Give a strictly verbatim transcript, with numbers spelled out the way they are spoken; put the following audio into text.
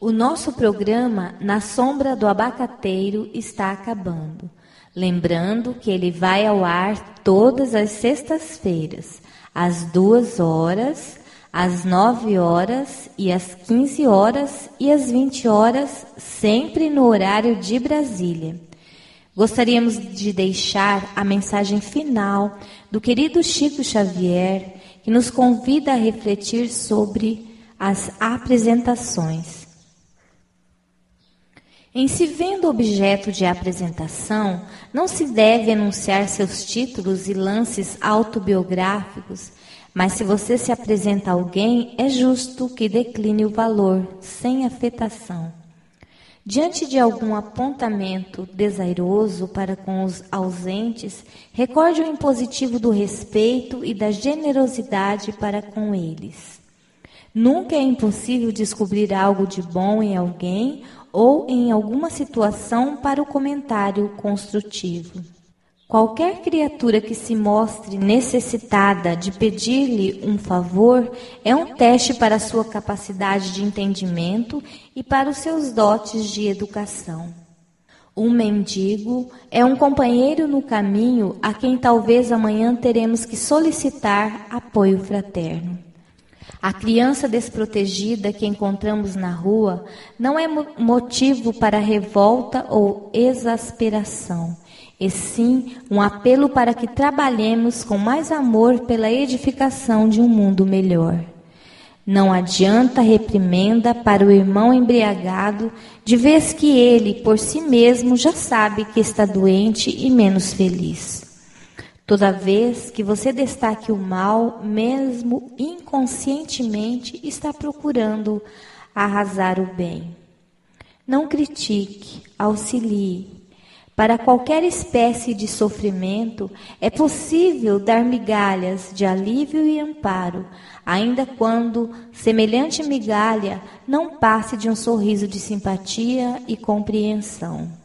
O nosso programa Na Sombra do Abacateiro está acabando. Lembrando que ele vai ao ar todas as sextas-feiras, às duas horas, às nove horas e às quinze horas e às vinte horas, sempre no horário de Brasília. Gostaríamos de deixar a mensagem final do querido Chico Xavier, que nos convida a refletir sobre as apresentações. Em se vendo objeto de apresentação, não se deve enunciar seus títulos e lances autobiográficos, mas se você se apresenta a alguém, é justo que decline o valor, sem afetação. Diante de algum apontamento desairoso para com os ausentes, recorde o impositivo do respeito e da generosidade para com eles. Nunca é impossível descobrir algo de bom em alguém ou em alguma situação para o comentário construtivo. Qualquer criatura que se mostre necessitada de pedir-lhe um favor é um teste para a sua capacidade de entendimento e para os seus dotes de educação. Um mendigo é um companheiro no caminho a quem talvez amanhã teremos que solicitar apoio fraterno. A criança desprotegida que encontramos na rua não é motivo para revolta ou exasperação, e sim um apelo para que trabalhemos com mais amor pela edificação de um mundo melhor. Não adianta reprimenda para o irmão embriagado, de vez que ele, por si mesmo, já sabe que está doente e menos feliz. Toda vez que você destaque o mal, mesmo inconscientemente, está procurando arrasar o bem. Não critique, auxilie. Para qualquer espécie de sofrimento, é possível dar migalhas de alívio e amparo, ainda quando semelhante migalha não passe de um sorriso de simpatia e compreensão.